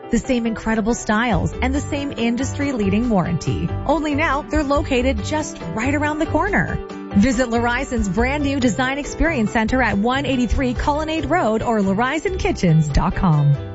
the same incredible styles, and the same industry-leading warranty. Only now, they're located just right around the corner. Visit Larison's brand new Design Experience Center at 183 Colonnade Road or LarisonKitchens.com.